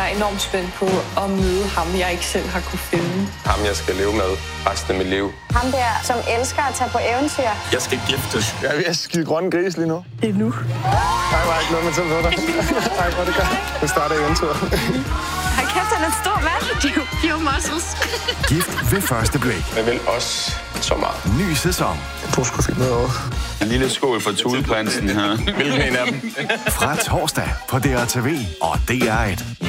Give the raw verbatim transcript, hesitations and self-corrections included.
jeg enormt spændt på at møde ham, jeg ikke selv har kunne finde. Ham, jeg skal leve med resten af mit liv. Ham der, som elsker at tage på eventyr. Jeg skal giftes. Jeg er ved at skide grønne gris lige nu. Det er nu. Nej, var ikke noget med til på dig. Nej, hvor det gør. Nu starter eventyret. Har kæft, han er stor, hvad? Few muscles. Gift ved første blik. Jeg vil også så meget. Ny sæson. Du skulle finde noget over. En lille skål for Tudeprinsen her. Hvilken en af dem? Fra torsdag på D R T V og D R et.